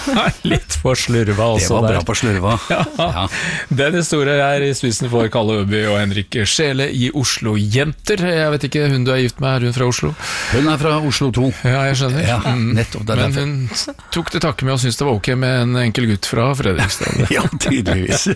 Litt for slurva også. Det var bra på slurva. Ja. Den historien I spissen for Kalle Øby og Henrik Skjele I Oslo Jenter. Jeg vet ikke, hun du gift med, hun fra Oslo? Hun fra Oslo 2. Ja, jeg skjønner. Ja, nettopp. Men hun tok det takke med og syntes det var ok med en enkel gutt fra Fredrikstad. Ja, tydeligvis.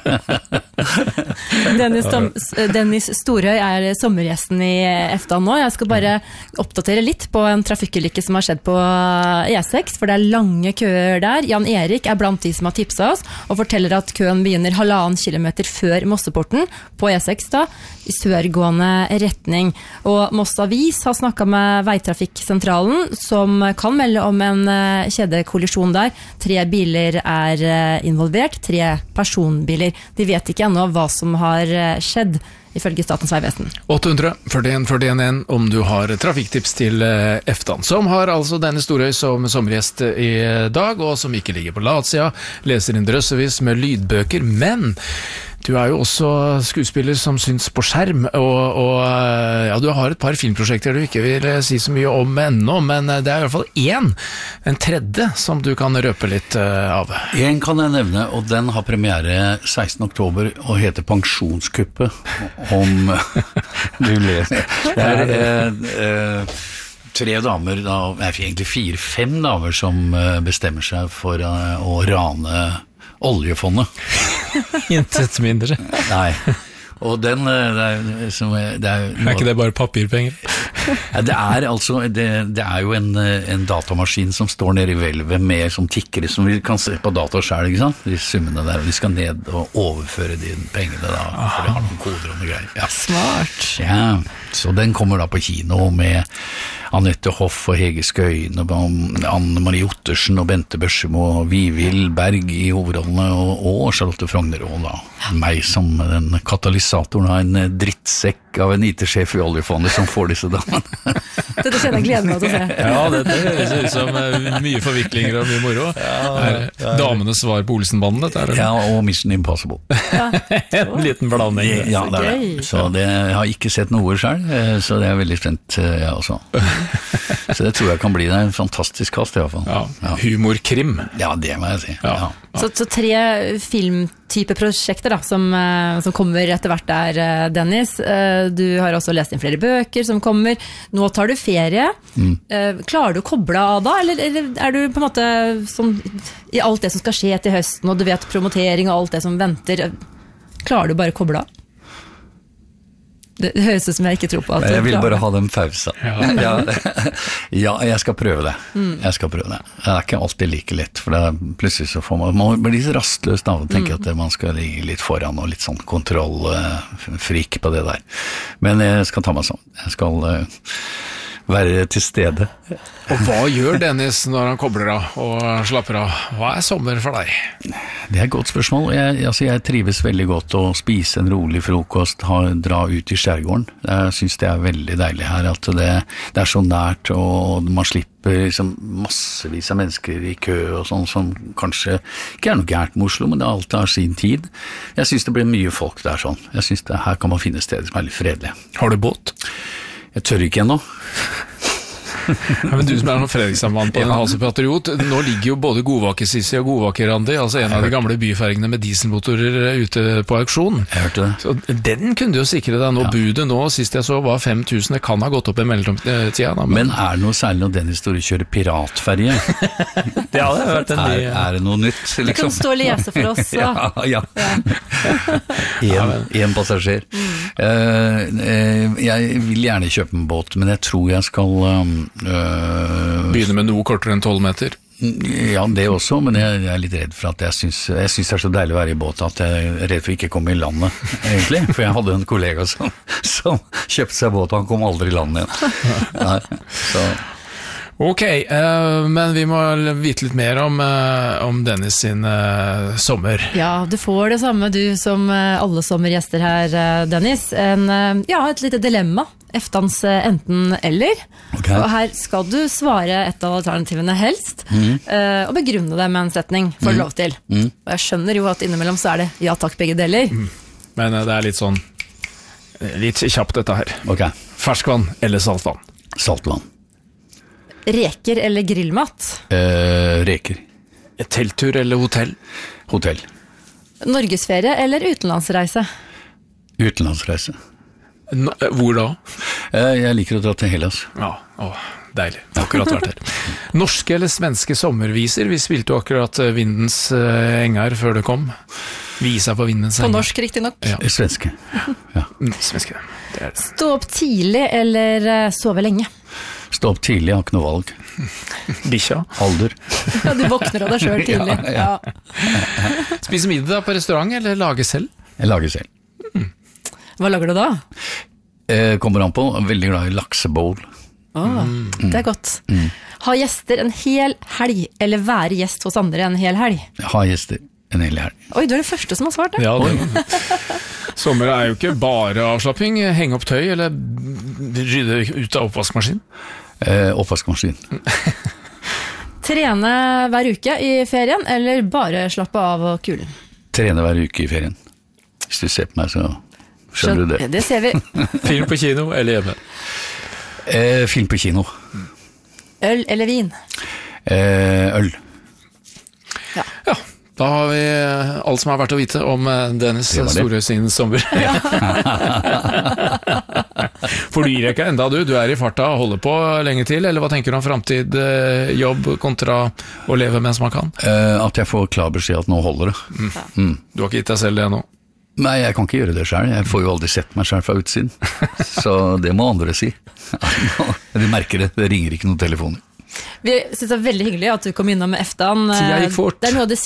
Dennis Storøy sommergjesten I EFTA nå. Jeg skal bare oppdatere litt på en trafikkulykke som har skjedd på E6, for det lange køer der. Jan Erik blant de som har tipset oss, og forteller at køen begynner 1,5 kilometer før Mosseporten på E6 da, I sørgående retning. Og Moss Avis har snakket med Veitrafikksentralen, som kan melde om en kjedekollisjon der. 3 biler involvert, 3 personbiler. De vet ikke ennå hva som har skjedd, ifølge Statens Vegvesen. 800-41-41 om du har trafikktips til EFTA, som har altså denne Storøy som sommergjest I dag, og som ikke ligger på latsida, leser inn drøssevis med lydbøker, men du jo også skuespiller som syns på skjerm, og ja, du har et par filmprosjekter du ikke vil si så mye om ennå, men det I hvert fall en tredje som du kan røpe litt av. En kan jeg nevne, og den har premiere 16. oktober og heter Pensjonskuppet, om du leser. Det 3 damer, egentlig 4-5 damer som bestemmer seg for å rane oljefondet. Intet mindre. Nei. Og den ikke det bare papirpenger? Ja, det jo en datamaskin som står nede I hvelvet med som tikkere, som vi kan se på data selv, ikke sant? De summene der, og de skal ned og overføre de pengene da, for det har noen koder og noe greier. Ja. Smart. Ja, så den kommer da på kino med Annette Hoff og Hege Skøyen, og Anne-Marie Ottersen og Bente Børsemo og Vivild Berg I hovedrollene, og Charlotte Frogner, og da meg som den katalysatoren av en drittsekk av en IT-sjef I oljefondet som får disse damene. Dette kjenner jeg gleden av å se. Ja, dette høres ut som mye forviklinger og mye moro. Damenes svar på Olsenbanden, dette det? Ja, og Mission Impossible. En liten blanding. Ja, det det. Så jeg har ikke sett noe selv, så det veldig spent, jeg også. Så det tror jeg kan bli en fantastisk kast I hvert fall. Ja, humorkrim. Ja, det må jeg si. Ja. Så 3 filmtype prosjekter da, som kommer etter hvert der, Dennis. Du har også lest inn flere bøker som kommer. Nå tar du ferie. Klarer du å koble av da, eller du på en måte som, I alt det som skal skje til høsten, og du vet promotering og alt det som venter, klarer du bare å koble av? Det høres ut som jeg ikke tror på at jeg vil bare ha den pausa. Ja, jeg skal prøve det. Jeg skal prøve det. Det ikke alltid like lett, for det plutselig så får man blir litt rastløs da, og tenker at man skal ligge litt foran og litt sånn kontrollfrik på det der. Men jeg skal ta meg sånn. Jeg skal være til stede. Og hva gjør Dennis når han kobler av og slapper av? Hva sommer for deg? Det et godt spørsmål. Jeg trives veldig godt å spise en rolig frokost, dra ut I skjærgården. Jeg synes det veldig deilig her, at det så nært, og man slipper liksom massevis av mennesker I kø og sånn, som kanskje ikke noe gærent med Oslo, men det alt har sin tid. Jeg synes det blir mye folk der sånn. Jeg synes her kan man finne steder som litt fredelige. Har du båt? Jeg tør ikke ennå. Ja, men du som noen Fredrikstad-mann på en Halsepatriot, nå ligger jo både Godvake-Sissi og Godvake-Randi, altså en av de gamle byfergene med dieselmotorer ute på auksjon. Jeg hørte det. Så den kunne du jo sikre deg nå. Budet nå, sist jeg så, var 5.000. Det kan ha gått opp I mellomtida. Men det noe særlig når den historien kjører piratferje? Det hadde vært en ny... det noe nytt, liksom? Det kan stå og lese for oss. Ja. En passasjer. Jeg vil gjerne kjøpe en båt, men jeg tror jeg skal... begynne med noe kortere enn 12 meter. Ja, det også, men jeg litt redd for at jeg synes det så deilig å være I båt at jeg redd for ikke å komme I landet, egentlig. For jeg hadde en kollega som kjøpte seg båt, og han kom aldri I landet igjen. Nei, så... Ok, men vi må vite litt mer om Dennis sin sommer. Ja, du får det samme du som alle sommergjester her, Dennis. Et lite dilemma. EFTAs enten eller. Okay. Og her skal du svare et av alternativene helst, og begrunne det med en setning, får du lov til. Og jeg skjønner jo at innimellom så det ja takk begge deler. Men det litt sånn, litt kjapt dette her. Ok. Ferskvann eller saltvann? Saltvann. Reker eller grillmat? Reker. Telttur eller hotell? Hotell. Norgesferie eller utenlandsreise? Utenlandsreise. Hvor da? Jeg liker å dra til Hellas. Ja, deilig. Akkurat vært her. Norske eller svenske sommerviser? Vi spilte jo akkurat Vindens engar før det kom. Visa på Vindens engar. På norsk, riktig nok. Ja. Svenske. Ja. Svenske. Det det. Stå opp tidlig eller sove lenge? Stå opp tidlig, jeg har ikke noe valg. Bikkja. Alder. Ja, du våkner av deg selv tidlig. Ja. Spise middag på restaurant eller lage selv? Jeg lager selv. Hva lager du da? Kommer an på, veldig glad i laksebowl. Det godt. Ha gjester en hel helg, eller være gjest hos andre en hel helg? Ha gjester en hel helg. Oi, du er det første som har svart det. Ja, sommer er jo ikke bare avslapping. Henge opp tøy eller rydde ut av oppvaskmaskin. Oppvaskmaskin. Trene hver uke i ferien, eller bare slappe av og kulen? Trene hver uke i ferien. Hvis du ser på meg, så skjønner du det. Det ser vi. Film på kino eller hjemme? Film på kino. Øl eller vin? Øl. Ja, da har vi alt som har vært å vite om Dennis Storøy sin sommer. For du gir ikke enda du er i farta og holder på lenge til, eller hva tenker du om fremtid, jobb kontra å leve mens man kan? At jeg får klar beskjed at nå holder det. Du har ikke gitt deg selv det ennå? Nei, jeg kan ikke gjøre det selv. Jeg får jo aldri sett meg selv fra utsiden. Så det må andre si. Du merker det, det ringer ikke noen telefoner. Vi synes det er veldig hyggelig at du kom innom EFTA-en. Tida gikk fort. Det er noe av det